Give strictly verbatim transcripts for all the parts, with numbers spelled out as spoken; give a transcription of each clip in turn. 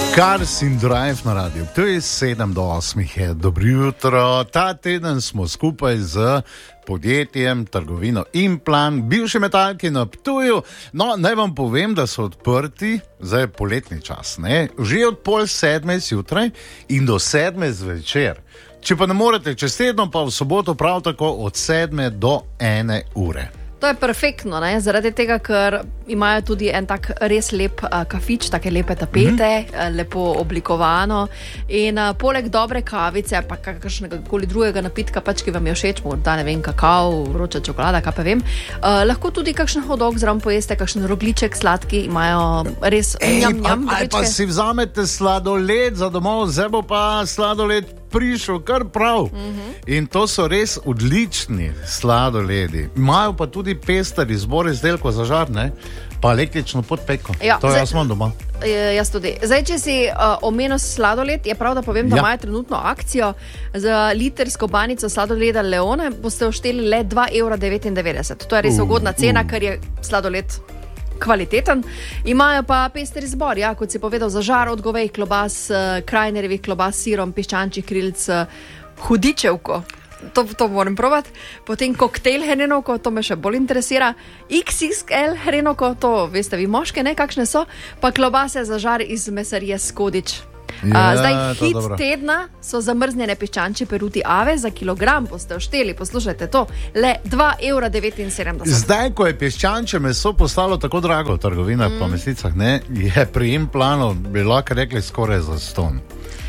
Cars in Drive na radiju. To je sedem do osmih. Dobro jutro. Ta teden smo skupaj z podjetjem, trgovino Implan, bivši Metalki na Ptuju. No, naj vam povem, da so odprti, zdaj je poletni čas, ne? Že od pol sedme zjutraj in do sedme zvečer. Če pa ne morete čez tedno, pa v soboto prav tako od sedme do ene ure. To je perfektno, ne? Zaradi tega, ker imajo tudi en tak res lep uh, kafič, take lepe tapete, mm. uh, lepo oblikovano in uh, poleg dobre kavice, pa kakšnega koli drugega napitka, pač ki vam je všeč, morda ne vem, kakao, vroča čokolada, kaj pa vem, uh, lahko tudi kakšen hodog zraven pojeste, kakšen rogliček sladki, imajo res njam, njam. Ali pa si vzamete sladoled za domov, zdaj bo pa sladoled prišel kar prav. Mm-hmm. In to so res odlični sladoledi. Imajo pa tudi pester izbor izdelkov za žar, ne? Pa električno podpeko. Ja, to zdaj, jaz imam doma. Jaz tudi. Zdaj, če si uh, omenil sladoled, je prav, da povem, da ja. imajo trenutno akcijo za litersko banico sladoleda Leone, boste ošteli le dva evra devetindevetdeset. To je res uh, ugodna cena, uh. ker je sladoled kvaliteten. Imajo pa pester izbor, ja, kot si povedal, za žar od govejih klobas, krajnerjevih klobas s sirom, piščančjih krilc, hudičevko. To, to moram probati. Potem koktejl hrenovko, to me še bolj interesira. iks iks el hrenovko, to veste vi moške, ne, kakšne so. Pa klobase za žar iz mesarije Skodič. Ja, uh, zdaj hit tedna so zamrznjene piščančje peruti ave, za kilogram boste ošteli, poslušajte to, le dva evra devetinsedemdeset. Zdaj, ko je piščančje meso postalo tako drago v trgovinah mm. po mesecah, ne, je pri Implanu, bi lahko rekli, skoraj za ston.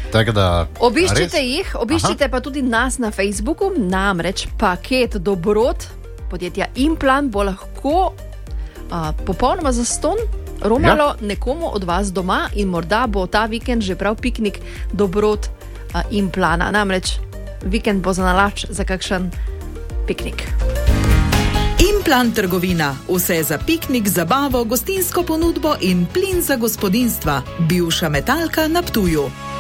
Da, obiščite jih, obiščite Aha. pa tudi nas na Facebooku, namreč paket dobrot podjetja Implan bo lahko uh, popolnoma za ston romalo ja. nekomu od vas doma in morda bo ta vikend že prav piknik dobrot uh, Implana. Namreč vikend bo za nalašč za kakšen piknik. Implan trgovina. Vse za piknik, zabavo, gostinsko ponudbo in plin za gospodinstva. Bivša Metalka na Ptuju.